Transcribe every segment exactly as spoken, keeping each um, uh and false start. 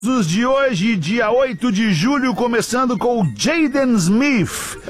Os de hoje, dia oito de julho, começando com o Jaden Smith.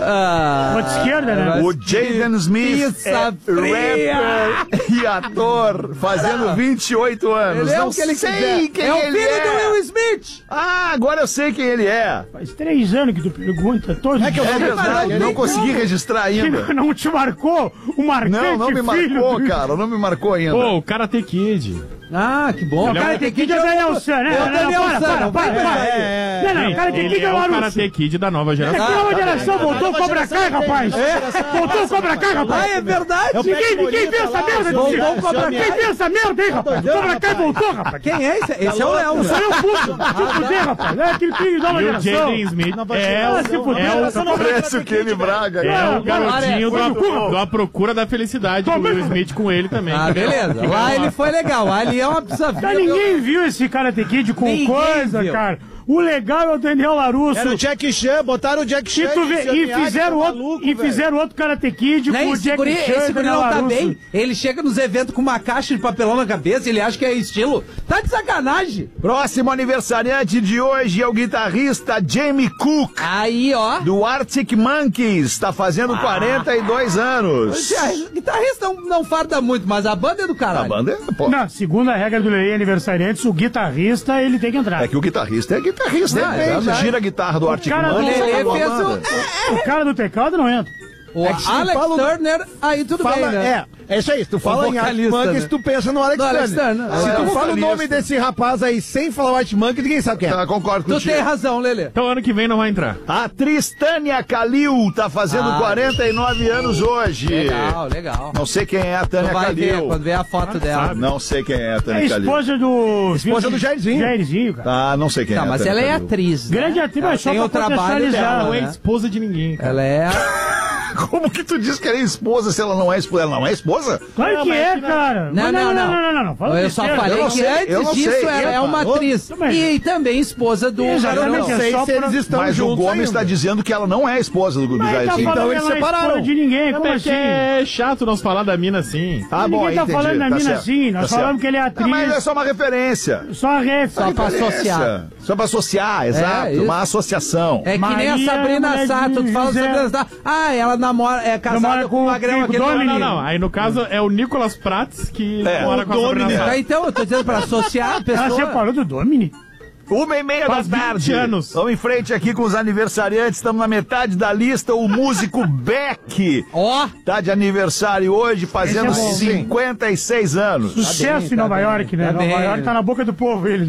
Ah, Ponta esquerda, né? O Jaden Smith Pizza é fria. rapper e ator, fazendo vinte e oito anos. Ele é Não o que ele sei quiser. quem É o ele filho é. do Will Smith. Ah, agora eu sei quem ele é. Faz três anos que tu pergunta. Todos É que eu os é dias. verdade, não consegui registrar ainda. Que não te marcou o marcante Não, não me filho marcou, do... cara, não me marcou ainda. Pô, o Karate Kid. Ah, que bom. Não, o cara tem que ir o Daniel San, né? É o Não, não, Daniel para, San, para, não para, vai, para. é, Não, não, o cara tem que Ele ir é o o Larusso. Karate Kid da nova É geração. que nova geração voltou o Cobra Kai, rapaz. Voltou o Cobra Kai, Ah, rapaz. é verdade. Ninguém, ninguém vê essa merda, Voltou Tio. o Cobra Kai. Quem vê essa merda, hein, rapaz? O Cobra Kai voltou, rapaz. Quem é esse? Esse é o Léo. Sou eu, puto. Se fuder, rapaz. É aquele filho de nova E o geração. Jaden Smith é Ah, se o, fuder. é Essa o, não Parece o Kenny Braga. é cara. o garotinho Olha, do, olha, do A Procura da Felicidade, o Will Smith com ele também. Ah, beleza. Lá ele foi legal. Ali é uma pizza Mas ninguém viu esse Karate Kid com Ninguém coisa, viu. cara. O legal é o Daniel Larusso. Era o Jack Chan, botaram o Jack E, Chan tu vê- Seu e Miyagi, fizeram tá outro, maluco, e velho. fizeram outro Karate Kid Né, com o esse Jack guri, Chan e esse guri Daniel não tá Larusso. bem. Ele chega nos eventos com uma caixa de papelão na cabeça, ele acha que é estilo. Tá de sacanagem. Próximo aniversariante de hoje é o guitarrista Jamie Cook, Aí, ó. do Arctic Monkeys. Está fazendo quarenta e dois anos. O guitarrista não, não farda muito, mas a banda é do A caralho. banda é, pô, Não, segundo a regra do Lei Aniversariantes, o guitarrista, ele tem que entrar. é que o guitarrista é guitarrista. Não, é Ele verdade. tira a guitarra do Arctic cara do Monkeys. Lelê acabou a fez banda. o... O cara do teclado não entra. O É que se Alex fala- Turner, aí tudo Fala, bem, né? é, é isso aí. Se tu fala em Art vocalista, Monkeys, né? tu pensa no Alex No Alex Turner. Turner. Se É, tu o fala o nome vocalista. desse rapaz aí sem falar o Art Monkeys, ninguém sabe quem é. Tá, concordo Tu contigo. tem razão, Lelê. Então ano que vem não vai entrar. A atriz Tânia Kalil tá fazendo Ah. quarenta e nove anos hoje. Legal, legal. Não sei quem é a Tu Tânia vai ver Kalil. quando ver a foto dela. Não sei quem é a É a Tânia Kalil. esposa do... Esposa do Jairzinho. Jairzinho, cara. Ah, não sei quem Tá, é a mas Tânia ela é Kalil. atriz. né? Grande atriz, Ela mas só tem pra o trabalho contextualizar, dela, Não é né? esposa de ninguém, cara. Ela é. Como que tu diz que ela é esposa se ela não é esposa? Ela não é esposa? Claro Não, que mas é, que não- cara. Não, Mas não, não. não, não, não, não. Fala Eu só besteira. falei eu não que sei, eu antes não disso sei. ela é Epa, uma ô, atriz. também. E também esposa do Exatamente, Eu garoto. não é sei só se eles pra- estão Mas juntos o Gomes ainda. está dizendo que ela não é esposa do, do Mas ele tá Jairzinho. falando Então que eles ela não é separaram. esposa de ninguém, como É assim? que é chato nós falar da mina assim. Ah, bom, Ninguém aí tá entendi, falando da tá mina certo, assim, nós tá falamos certo. que ele é Não, mas é atriz. só uma referência. Só a ref. Só pra associar. Só pra associar, exato. isso. Uma associação. É que nem a Maria, Sabrina mulher Sato, de tu fala José. Sabrina Sato. Ah, ela namora, é casada Namora com com o o Magrão, aquele Domini. Não, não, não. Aí no caso é o Nicolas Prats que É, mora o com a Sabrina Domini. Sato. Ah, então, eu tô dizendo pra associar a Ela pessoa. separou do Domini. Uma e meia da Faz vinte tarde. anos. Vamos em frente aqui com os aniversariantes. Estamos na metade da lista. O músico Beck Ó, tá de aniversário hoje, fazendo Esse é bom, cinquenta e seis anos. Sucesso bem, em Nova tá York, bem, né? tá Nova bem. York tá na boca do povo, ele.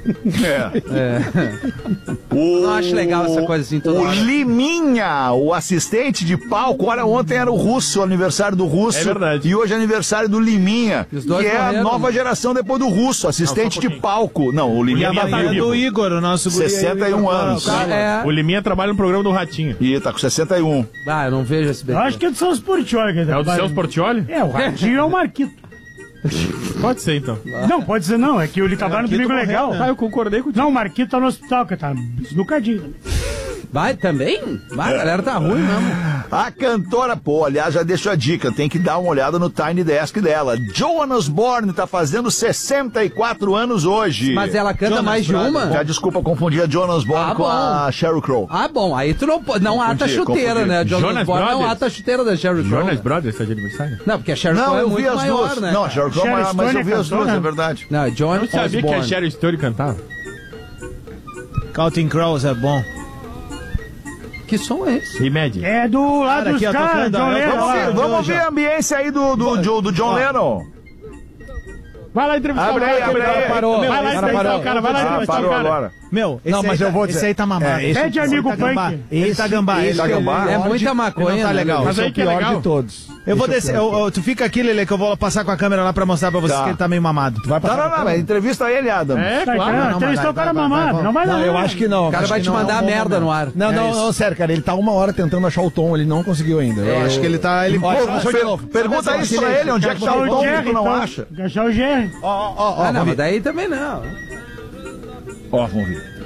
É. O... Não acho legal essa coisa assim toda O hora. Liminha, o assistente de palco. Olha, ontem era o Russo, o aniversário do Russo. É verdade. E hoje é aniversário do Liminha. E os dois que é a morreram, nova né? geração depois do Russo, assistente Não, só um de pouquinho. palco. Não, o E Liminha a Liminha tá tá batalha vivo. do Igor, o nosso guri aí, sessenta e um o Igor, anos. o cara- é. O Liminha trabalha no programa do Ratinho. Ih, tá com sessenta e um. Ah, eu não vejo esse Eu acho que é do Celso Portioli. que É o do Celso Portioli? É, o Ratinho é o Marquito. Pode ser, então. Não, pode ser não, é que ele trabalha no Domingo morreu, Legal. né? Ah, eu concordei com o Não, o Marquito tá no hospital, que tá esnucadinho. Vai também? Vai, a galera tá ruim mesmo. A cantora, pô, aliás, já deixou a dica, tem que dar uma olhada no Tiny Desk dela. Joan Osborne tá fazendo sessenta e quatro anos hoje. Mas ela canta Jonas mais de Brothers. uma? Já desculpa confundir a Joan Osborne Ah, com bom. a Sheryl Crow. Ah, bom, aí tu não, pode- não ata a chuteira, confundi. né? Jonas, Jonas Brothers não Brothers? ata a chuteira da Sheryl Crow. Jonas né? Brothers tá de aniversário? Não, porque a Sheryl Não, Crow é eu vi muito as maior, duas. né? Não, a Sheryl Crow, Sharon mas, mas eu Stone vi é as duas, cantora? é verdade. Não, John Eu não sabia que a Osborne. Sheryl Stone cantava. Counting Crows é bom. Que som é esse? Imagine. É do lado Cara, dos aqui, ó, caras, tocando, John ó, eu Lennon. Vamos lá. ver, vamos ver a ambiência aí do, do, do, do John Lennon. Vai lá entrevistar Abre o aí, cara. abre aí. Parou, Vai lá meu, entrevistar parou. o cara, vai lá Ah, entrevistar o parou cara. agora. Meu, esse Não, mas aí eu tá- vou dizer- esse aí tá mamado. É, esse- Pede amigo tá gambá. punk. Esse tá gambá. esse Esse tá gambá. É muita maconha, Não tá né, legal. Mas Esse é aí o que é pior legal. de todos. Eu vou Esse é o descer. pior. eu- eu- tu fica aqui, Lele, que eu vou passar com a câmera lá pra mostrar pra vocês Tá. que ele tá meio mamado. Vai Não, não, não, mas entrevista ele, Adam. É, Tá, claro. cara, não, entrevistou vai, o cara vai, vai, mamado. vai. Não vai Não, dar. eu acho que não. O cara acho vai que te não é um mandar bom merda momento. no ar. Não, É não, isso. não, sério, cara, ele tá uma hora tentando achar o tom, ele não conseguiu ainda. Eu acho que ele tá. Ele Pô, per- pergunta isso pra ele, onde é que tá o O tom que Jerry, tu não então. acha? Achar o Jerry. Ó, ó, ó, Ah, não, vamos mas ver. daí também não. Ó, vamos ver.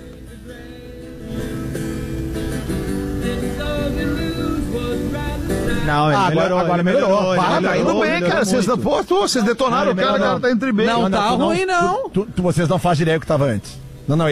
Não, ele Ah, agora- melhorou. agora ele melhorou. ele Para, tá melhorou, indo bem, melhorou cara. Vocês, muito. pô, tô, vocês detonaram Não, o cara, o não, cara tá entre bem. Não, tá tu ruim, não. Tu, tu- vocês não fazem ideia do que tava antes. Não, não,